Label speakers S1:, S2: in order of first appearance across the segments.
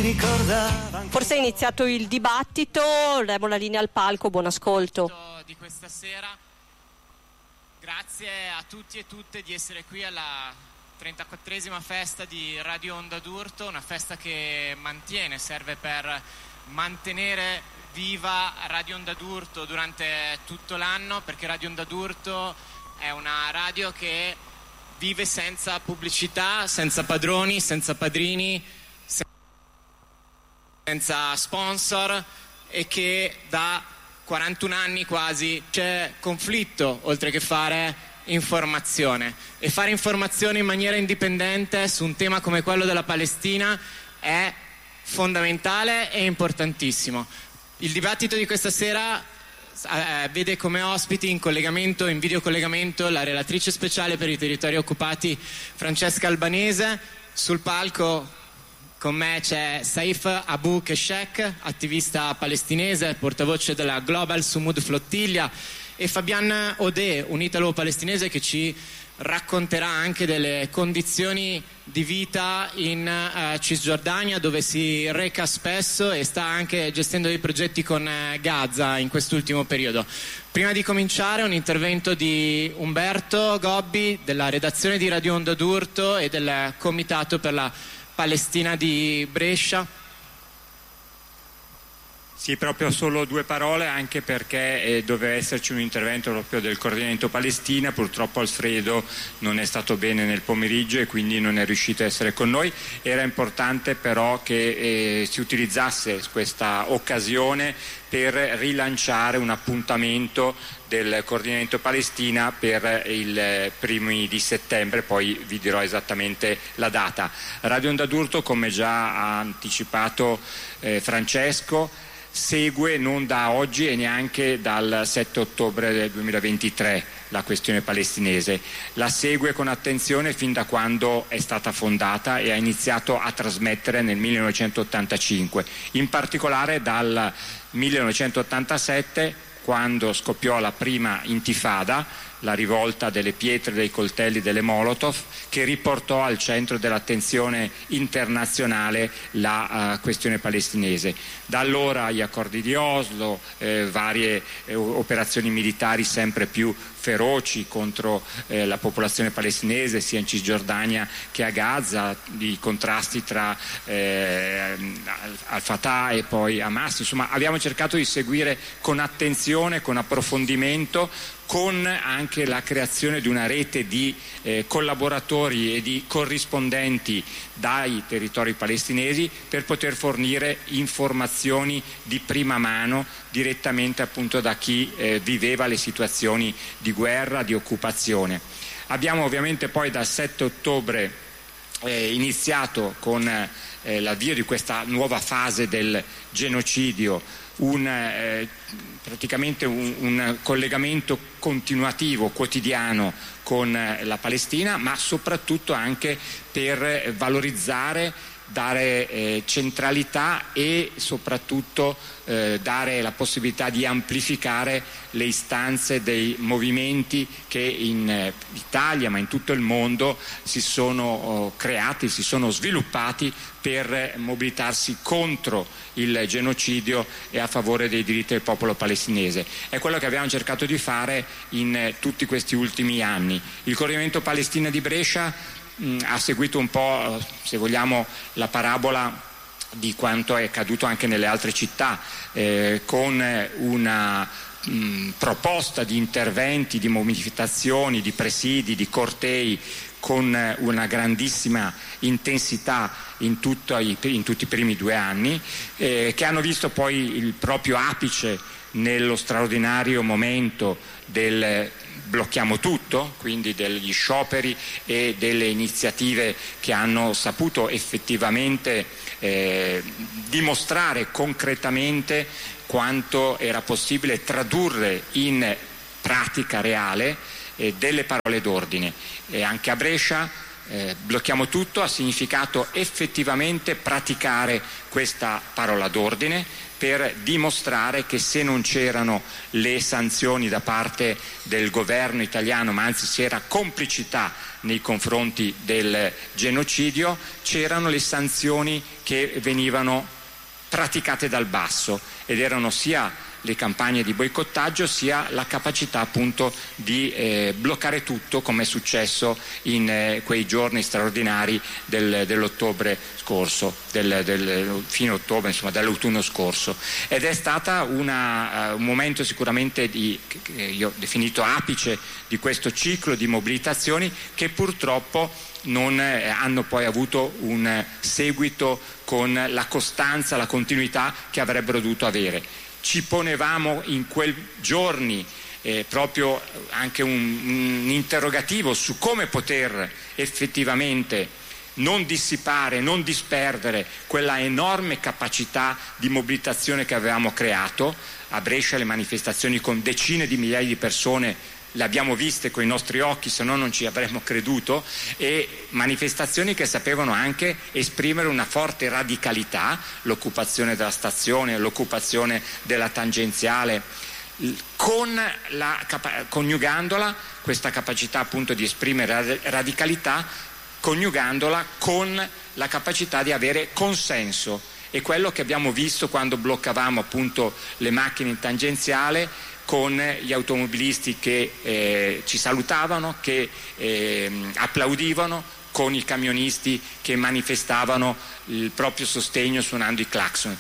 S1: Forse è iniziato il dibattito, diamo la linea al palco, buon ascolto.
S2: Di questa sera, grazie a tutti e tutte di essere qui alla 34esima festa di Radio Onda d'Urto, una festa che serve per mantenere viva Radio Onda d'Urto durante tutto l'anno, perché Radio Onda d'Urto è una radio che vive senza pubblicità, senza padroni, senza padrini, senza sponsor, e che da 41 anni quasi c'è conflitto oltre che fare informazione, e fare informazione in maniera indipendente su un tema come quello della Palestina è fondamentale e importantissimo. Il dibattito di questa sera vede come ospiti in videocollegamento la relatrice speciale per i territori occupati Francesca Albanese. Sul palco con me c'è Saif Abu Keshek, attivista palestinese, portavoce della Global Sumud Flottiglia, e Fabian Odeh, un italo-palestinese che ci racconterà anche delle condizioni di vita in Cisgiordania, dove si reca spesso e sta anche gestendo dei progetti con Gaza in quest'ultimo periodo. Prima di cominciare un intervento di Umberto Gobbi della redazione di Radio Onda d'Urto e del Comitato per la Palestina di Brescia.
S3: Sì, proprio solo due parole, anche perché doveva esserci un intervento proprio del coordinamento Palestina. Purtroppo Alfredo non è stato bene nel pomeriggio e quindi non è riuscito a essere con noi. Era importante però che si utilizzasse questa occasione per rilanciare un appuntamento del coordinamento Palestina per il primi di settembre, poi vi dirò esattamente la data. Radio Onda d'Urto, come già ha anticipato Francesco, segue non da oggi e neanche dal 7 ottobre del 2023 la questione palestinese. La segue con attenzione fin da quando è stata fondata e ha iniziato a trasmettere nel 1985, in particolare dal 1987, quando scoppiò la prima intifada, la rivolta delle pietre, dei coltelli, delle Molotov, che riportò al centro dell'attenzione internazionale la questione palestinese. Da allora gli accordi di Oslo, varie operazioni militari sempre più feroci contro la popolazione palestinese, sia in Cisgiordania che a Gaza, i contrasti tra Al-Fatah e poi Hamas. Insomma, abbiamo cercato di seguire con attenzione, con approfondimento, con anche la creazione di una rete di collaboratori e di corrispondenti dai territori palestinesi per poter fornire informazioni di prima mano direttamente appunto da chi viveva le situazioni di guerra, di occupazione. Abbiamo ovviamente poi dal 7 ottobre iniziato con l'avvio di questa nuova fase del genocidio, praticamente un collegamento continuativo, quotidiano con la Palestina, ma soprattutto anche per valorizzare, dare centralità e soprattutto dare la possibilità di amplificare le istanze dei movimenti che in Italia ma in tutto il mondo si sono creati, si sono sviluppati per mobilitarsi contro il genocidio e a favore dei diritti del popolo palestinese. È quello che abbiamo cercato di fare in tutti questi ultimi anni. Il coordinamento Palestina di Brescia ha seguito un po', se vogliamo, la parabola di quanto è accaduto anche nelle altre città, con una proposta di interventi, di mobilitazioni, di presidi, di cortei, con una grandissima intensità in tutti i primi 2 anni, che hanno visto poi il proprio apice nello straordinario momento del blocchiamo tutto, quindi degli scioperi e delle iniziative che hanno saputo effettivamente dimostrare concretamente quanto era possibile tradurre in pratica reale delle parole d'ordine. E anche a Brescia blocchiamo tutto ha significato effettivamente praticare questa parola d'ordine per dimostrare che se non c'erano le sanzioni da parte del governo italiano, ma anzi c'era complicità nei confronti del genocidio, c'erano le sanzioni che venivano praticate dal basso ed erano sia le campagne di boicottaggio sia la capacità appunto di bloccare tutto, come è successo in quei giorni straordinari dell'ottobre scorso, fine ottobre, insomma dell'autunno scorso, ed è stata un momento sicuramente che io ho definito apice di questo ciclo di mobilitazioni che purtroppo non hanno poi avuto un seguito con la costanza, la continuità che avrebbero dovuto avere. Ci ponevamo in quei giorni proprio anche un interrogativo su come poter effettivamente non dissipare, non disperdere quella enorme capacità di mobilitazione che avevamo creato. A Brescia le manifestazioni con decine di migliaia di persone le abbiamo viste con i nostri occhi, se no non ci avremmo creduto, e manifestazioni che sapevano anche esprimere una forte radicalità, l'occupazione della stazione, l'occupazione della tangenziale, coniugandola, questa capacità appunto di esprimere radicalità, coniugandola con la capacità di avere consenso. E quello che abbiamo visto quando bloccavamo appunto le macchine in tangenziale, con gli automobilisti che ci salutavano, che applaudivano, con i camionisti che manifestavano il proprio sostegno suonando i clacson.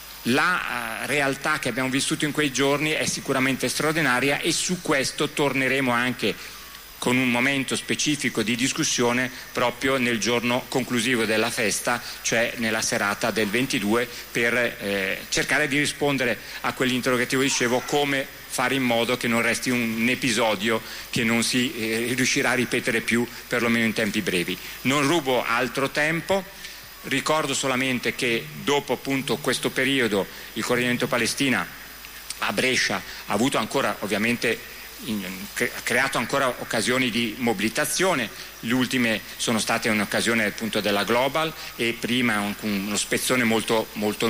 S3: La realtà che abbiamo vissuto in quei giorni è sicuramente straordinaria e su questo torneremo anche con un momento specifico di discussione proprio nel giorno conclusivo della festa, cioè nella serata del 22, per cercare di rispondere a quell'interrogativo, dicevo, come fare in modo che non resti un episodio che non si riuscirà a ripetere più, perlomeno in tempi brevi. Non rubo altro tempo, ricordo solamente che dopo appunto questo periodo il Coordinamento Palestina a Brescia ha avuto ancora ovviamente creato ancora occasioni di mobilitazione. Le ultime sono state un'occasione appunto della Global e prima uno spezzone molto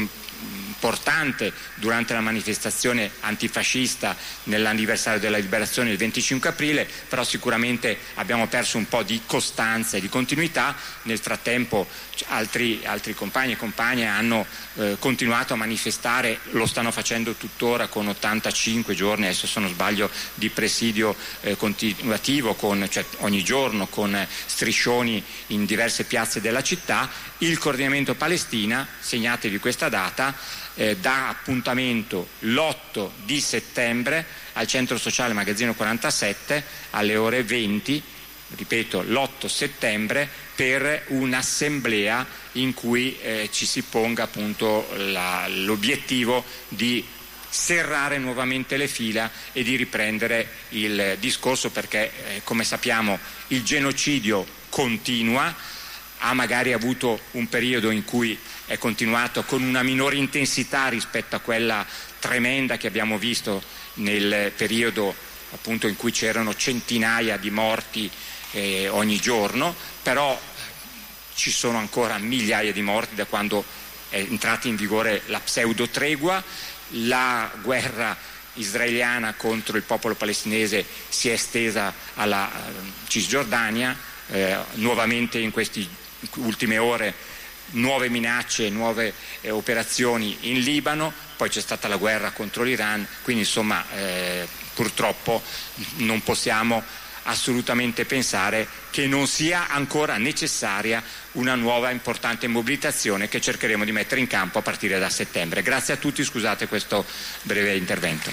S3: importante durante la manifestazione antifascista nell'anniversario della liberazione il 25 aprile, però sicuramente abbiamo perso un po' di costanza e di continuità. Nel frattempo altri compagni e compagne hanno continuato a manifestare, lo stanno facendo tuttora con 85 giorni, adesso se non sbaglio, di presidio continuativo, cioè ogni giorno con striscioni in diverse piazze della città. Il Coordinamento Palestina, segnatevi questa data, dà appuntamento l'8 di settembre al Centro Sociale Magazzino 47 alle ore 20, ripeto l'8 settembre, per un'assemblea in cui ci si ponga appunto l'obiettivo di serrare nuovamente le fila e di riprendere il discorso, perché come sappiamo il genocidio continua, ha magari avuto un periodo in cui è continuato con una minore intensità rispetto a quella tremenda che abbiamo visto nel periodo appunto in cui c'erano centinaia di morti ogni giorno, però ci sono ancora migliaia di morti da quando è entrata in vigore la pseudo tregua. La guerra israeliana contro il popolo palestinese si è estesa alla Cisgiordania, nuovamente in queste ultime ore nuove minacce, nuove operazioni in Libano, poi c'è stata la guerra contro l'Iran, quindi insomma purtroppo non possiamo assolutamente pensare che non sia ancora necessaria una nuova importante mobilitazione che cercheremo di mettere in campo a partire da settembre. Grazie a tutti, scusate questo breve intervento.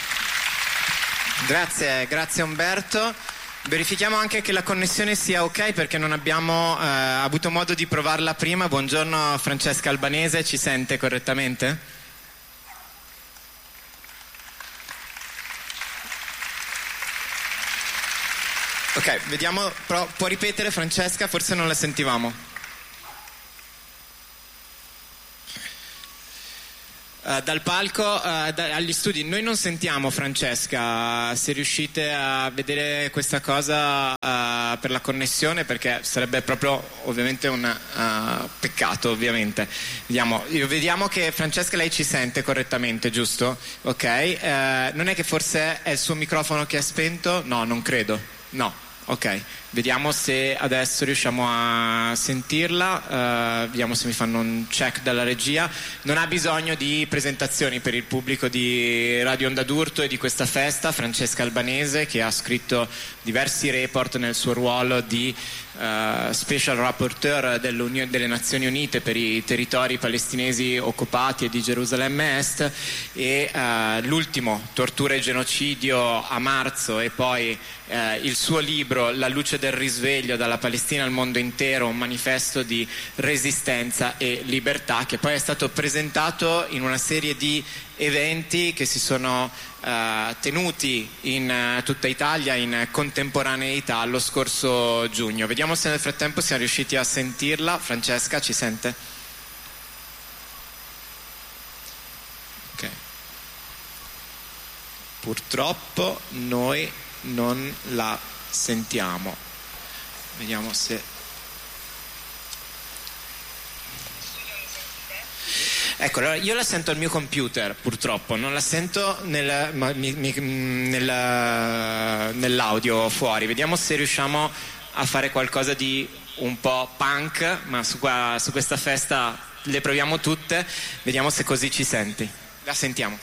S4: Grazie Umberto. Verifichiamo anche che la connessione sia ok, perché non abbiamo avuto modo di provarla prima. Buongiorno Francesca Albanese, ci sente correttamente? Ok, vediamo, può ripetere Francesca? Forse non la sentivamo. Dal palco agli studi. Noi non sentiamo Francesca, se riuscite a vedere questa cosa per la connessione, perché sarebbe proprio ovviamente un peccato, ovviamente. Vediamo che Francesca, lei ci sente correttamente, giusto? Ok, non è che forse è il suo microfono che è spento? No, non credo. No, ok. Vediamo se adesso riusciamo a sentirla, vediamo se mi fanno un check dalla regia. Non ha bisogno di presentazioni per il pubblico di Radio Onda d'Urto e di questa festa. Francesca Albanese, che ha scritto diversi report nel suo ruolo di Special Rapporteur delle Nazioni Unite per i territori palestinesi occupati e di Gerusalemme Est, e l'ultimo, Tortura e genocidio, a marzo, e poi il suo libro La luce del risveglio, dalla Palestina al mondo intero, un manifesto di resistenza e libertà, che poi è stato presentato in una serie di eventi che si sono tenuti in tutta Italia in contemporaneità lo scorso giugno. Vediamo se nel frattempo siamo riusciti a sentirla. Francesca, ci sente? Ok. Purtroppo noi non la sentiamo. Vediamo se... Ecco, allora io la sento al mio computer, purtroppo, non la sento nell'audio fuori. Vediamo se riusciamo a fare qualcosa di un po' punk, ma su questa festa le proviamo tutte. Vediamo se così ci senti. La sentiamo.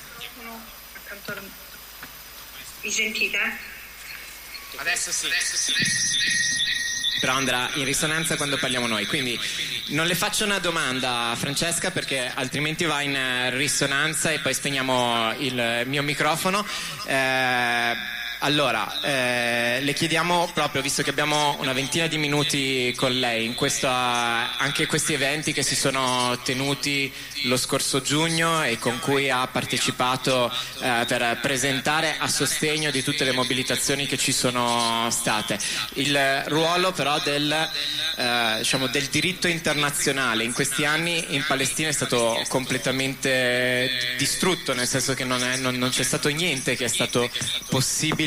S5: Mi sentite?
S4: Adesso sì. Però andrà in risonanza quando parliamo noi, quindi non le faccio una domanda a Francesca, perché altrimenti va in risonanza e poi spegniamo il mio microfono. Allora, le chiediamo proprio, visto che abbiamo una ventina di minuti con lei, in anche questi eventi che si sono tenuti lo scorso giugno e con cui ha partecipato per presentare a sostegno di tutte le mobilitazioni che ci sono state. Il ruolo però del diritto internazionale in questi anni in Palestina è stato completamente distrutto, nel senso che non c'è stato niente che è stato possibile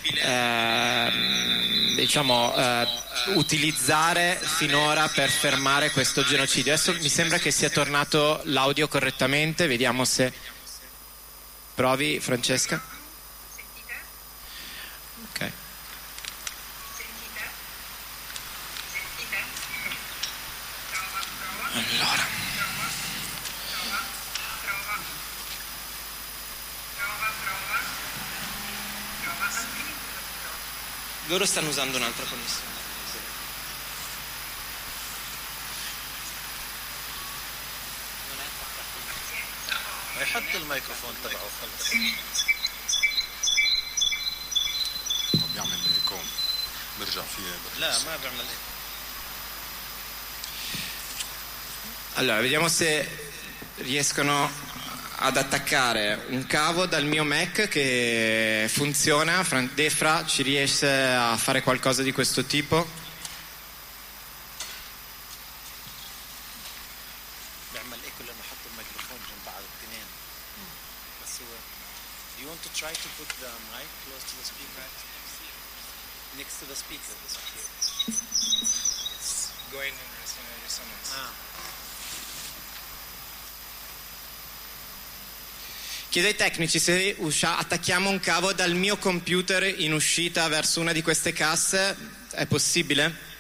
S4: utilizzare finora per fermare questo genocidio. Adesso mi sembra che sia tornato l'audio correttamente, vediamo se provi, Francesca.
S5: Sentite?
S4: Ok.
S5: Sentite? Sentite? Prova.
S4: Allora. Loro stanno usando un'altra connessione.
S6: يحط الميكروفون تبعه خلص بيعمل ايكو برجع فيه لا ما بيعمل ايكو.
S4: Allora, vediamo se riescono ad attaccare un cavo dal mio Mac che funziona. Defra, ci riesce a fare qualcosa di questo tipo?
S6: بيعمل ايكو لما حط الميكروفون جنب بعض الاثنين بس هو do you want to try to put the mic close to the speaker next to the speaker
S4: It's going in resonance. Chiedo ai tecnici se attacchiamo un cavo dal mio computer in uscita verso una di queste casse. È possibile?